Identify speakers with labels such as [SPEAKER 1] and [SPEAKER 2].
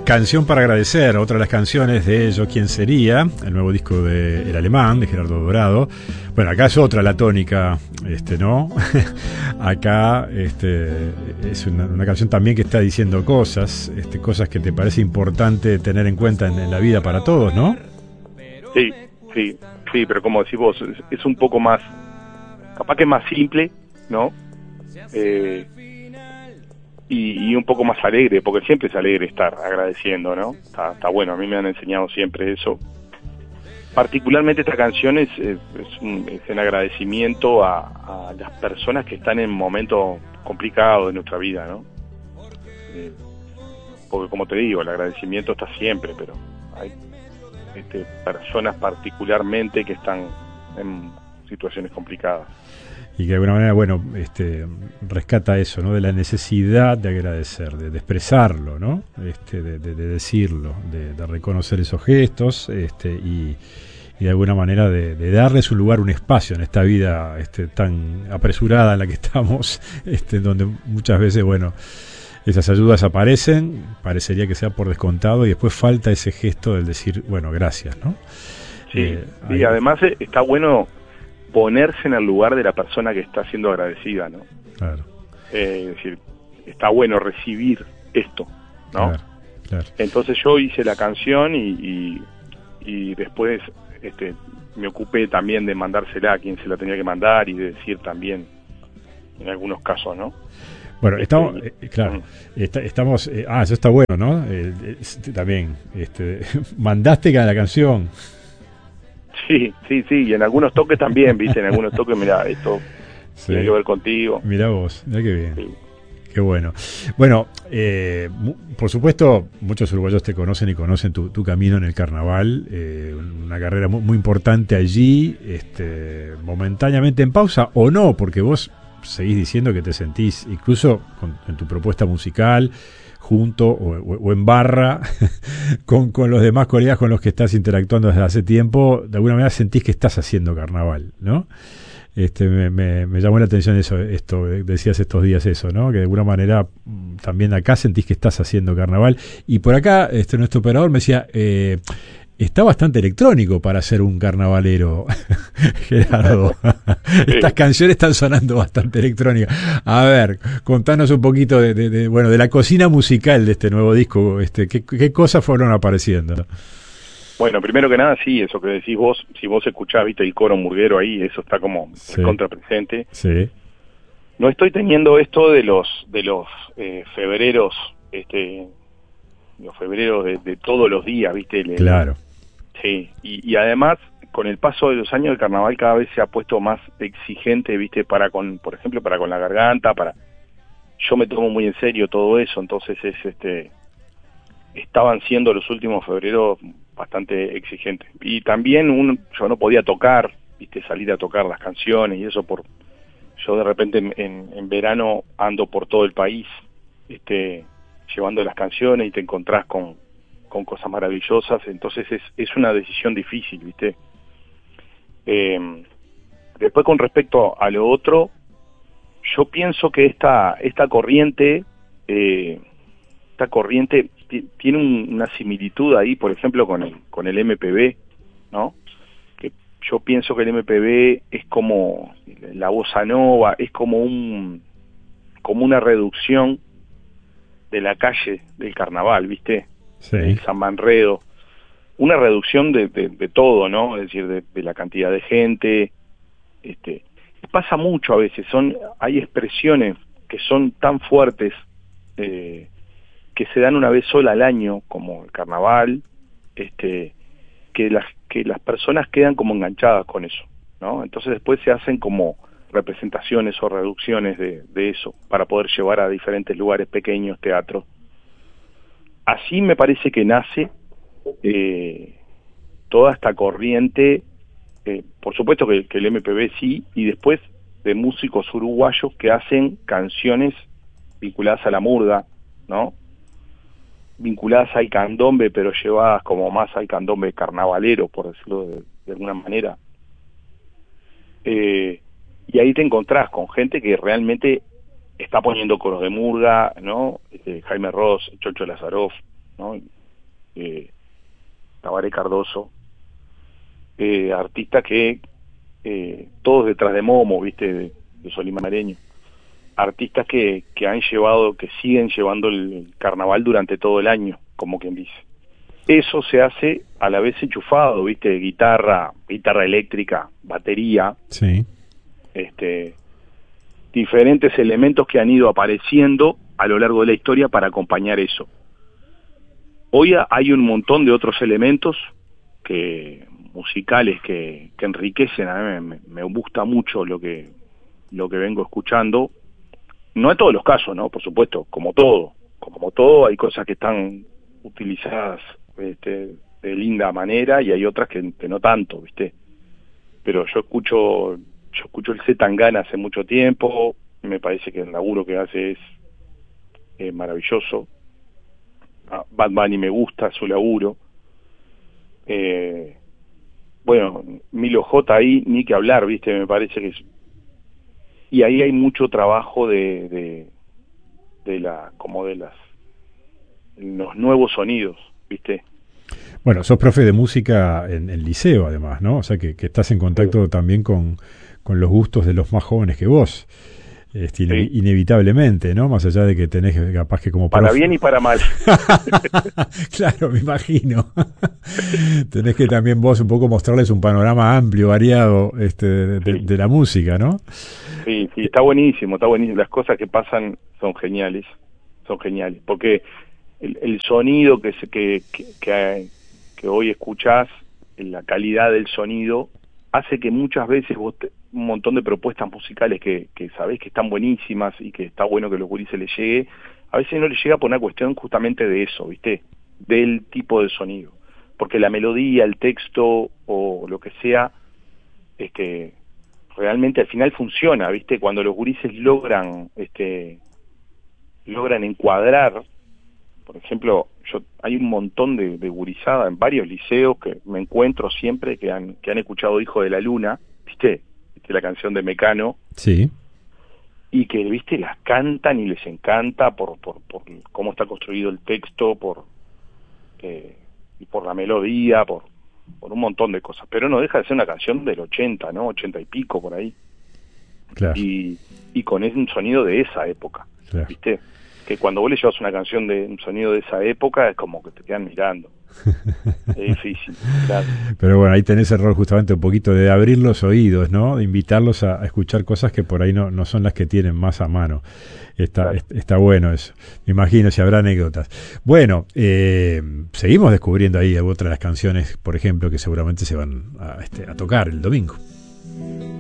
[SPEAKER 1] Canción para agradecer, otra de las canciones de Yo quién sería, el nuevo disco de El Alemán, de Gerardo Dorado. Bueno, acá es otra la tónica, ¿no? Acá es una canción también que está diciendo cosas, cosas que te parece importante tener en cuenta en la vida para todos, ¿no?
[SPEAKER 2] Sí, pero como decís vos, es un poco más, capaz que es más simple, ¿no? Y un poco más alegre, porque siempre es alegre estar agradeciendo, ¿no? Está bueno, a mí me han enseñado siempre eso. Particularmente esta canción es en agradecimiento a las personas que están en momentos complicados de nuestra vida, ¿no? Porque como te digo, el agradecimiento está siempre, pero hay personas particularmente que están en situaciones complicadas.
[SPEAKER 1] Y que de alguna manera, bueno, rescata eso, ¿no? De la necesidad de agradecer, de expresarlo, ¿no? De decirlo, de reconocer esos gestos, y de alguna manera de darles un lugar, un espacio en esta vida tan apresurada en la que estamos, donde muchas veces, bueno, esas ayudas aparecen, parecería que sea por descontado, y después falta ese gesto del decir, bueno, gracias, ¿no?
[SPEAKER 2] Sí, y además está bueno ponerse en el lugar de la persona que está siendo agradecida, ¿no?
[SPEAKER 1] Claro.
[SPEAKER 2] Es decir, está bueno recibir esto, ¿no?
[SPEAKER 1] Claro.
[SPEAKER 2] Entonces yo hice la canción y después me ocupé también de mandársela a quien se la tenía que mandar y de decir también en algunos casos, ¿no?
[SPEAKER 1] Bueno, estamos, claro, estamos, eso está bueno, ¿no? También, mandaste la canción.
[SPEAKER 2] Sí, y en algunos toques también, viste, en algunos toques, mira, esto tiene que ver contigo.
[SPEAKER 1] Mirá vos, mirá qué bien.
[SPEAKER 2] Sí.
[SPEAKER 1] Qué bueno. Bueno, por supuesto, muchos uruguayos te conocen y conocen tu camino en el carnaval, una carrera muy, muy importante allí, momentáneamente en pausa o no, porque vos seguís diciendo que te sentís, incluso en tu propuesta musical, junto o en barra con los demás colegas con los que estás interactuando desde hace tiempo, de alguna manera sentís que estás haciendo carnaval, ¿no? Me llamó la atención esto, decías estos días eso, ¿no? Que de alguna manera también acá sentís que estás haciendo carnaval. Y por acá nuestro operador me decía, está bastante electrónico para ser un carnavalero, Gerardo. Estas canciones están sonando bastante electrónicas. A ver, contanos un poquito de la cocina musical de este nuevo disco. ¿Qué cosas fueron apareciendo?
[SPEAKER 2] Bueno, primero que nada, sí, eso que decís vos, si vos escuchás, viste, el coro murguero ahí, eso está como contrapresente.
[SPEAKER 1] Sí.
[SPEAKER 2] No estoy teniendo esto de los febreros, los febreros de todos los días, viste.
[SPEAKER 1] Claro.
[SPEAKER 2] Sí, y además, con el paso de los años, el carnaval cada vez se ha puesto más exigente, viste, por ejemplo, para con la garganta, yo me tomo muy en serio todo eso, entonces estaban siendo los últimos febreros bastante exigentes. Y también yo no podía tocar, viste, salir a tocar las canciones y eso yo de repente en verano ando por todo el país, llevando las canciones y te encontrás con cosas maravillosas, entonces es una decisión difícil, viste. Después, con respecto a lo otro, yo pienso que esta corriente tiene una similitud ahí, por ejemplo, con el MPB, ¿no? Que yo pienso que el MPB es como la bossa nova, es como una reducción de la calle del carnaval, ¿viste?
[SPEAKER 1] Sí.
[SPEAKER 2] El Samba Enredo, una reducción de todo, ¿no? Es decir, de la cantidad de gente. Pasa mucho a veces, hay expresiones que son tan fuertes que se dan una vez sola al año, como el carnaval, que las personas quedan como enganchadas con eso, ¿no? Entonces después se hacen como representaciones o reducciones de eso para poder llevar a diferentes lugares pequeños, teatros. Así me parece que nace toda esta corriente, por supuesto que el MPB sí, y después de músicos uruguayos que hacen canciones vinculadas a la murga, ¿no? Vinculadas al candombe, pero llevadas como más al candombe carnavalero, por decirlo de alguna manera. Y ahí te encontrás con gente que realmente está poniendo coros de murga, ¿no? Jaime Ross, Chocho Lazaroff, ¿no? Tabaré Cardoso, artistas que todos detrás de Momo, viste, de Solimareño, artistas que han llevado, que siguen llevando el carnaval durante todo el año, como quien dice. Eso se hace a la vez enchufado, viste, guitarra eléctrica, batería,
[SPEAKER 1] sí,
[SPEAKER 2] diferentes elementos que han ido apareciendo a lo largo de la historia para acompañar eso. Hoy hay un montón de otros elementos musicales que enriquecen. A mí me gusta mucho lo que vengo escuchando. No en todos los casos, ¿no? Por supuesto, como todo, hay cosas que están utilizadas de linda manera y hay otras que no tanto, ¿viste? Pero yo escucho el C. Tangana hace mucho tiempo, me parece que el laburo que hace es maravilloso. Bad Bunny me gusta su laburo. Bueno, Milo J. ahí ni que hablar, ¿viste? Me parece que es... Y ahí hay mucho trabajo de los nuevos sonidos, ¿viste?
[SPEAKER 1] Bueno, sos profe de música en el liceo, además, ¿no? O sea, que estás en contacto sí, también con los gustos de los más jóvenes que vos. Sí. Inevitablemente, ¿no? Más allá de que tenés capaz que como
[SPEAKER 2] para bien y para mal.
[SPEAKER 1] Claro, me imagino. Tenés que también vos un poco mostrarles un panorama amplio, variado, de la música, ¿no?
[SPEAKER 2] Sí, está buenísimo. Las cosas que pasan son geniales, porque el sonido que hoy escuchás, la calidad del sonido, hace que muchas veces un montón de propuestas musicales que sabés que están buenísimas y que está bueno que los gurises les llegue, a veces no les llega por una cuestión justamente de eso, ¿viste? Del tipo de sonido. Porque la melodía, el texto o lo que sea, realmente al final funciona, ¿viste? Cuando los gurises logran encuadrar, por ejemplo, hay un montón de gurizada en varios liceos que me encuentro siempre que han escuchado Hijo de la Luna, ¿viste? La canción de Mecano.
[SPEAKER 1] Sí.
[SPEAKER 2] Y que, ¿viste? Las cantan y les encanta por cómo está construido el texto, y por la melodía, por un montón de cosas. Pero no deja de ser una canción del 80, ¿no? 80 y pico por ahí.
[SPEAKER 1] Claro.
[SPEAKER 2] Y con un sonido de esa época, claro, ¿viste? Que cuando vos le llevas una canción de un sonido de esa época es como que te quedan mirando. Es difícil, claro.
[SPEAKER 1] Pero bueno, ahí tenés el rol justamente un poquito de abrir los oídos, ¿no? De invitarlos a escuchar cosas que por ahí no son las que tienen más a mano. Está bueno eso. Me imagino si habrá anécdotas. Bueno, seguimos descubriendo ahí otras canciones, por ejemplo, que seguramente se van a tocar el domingo.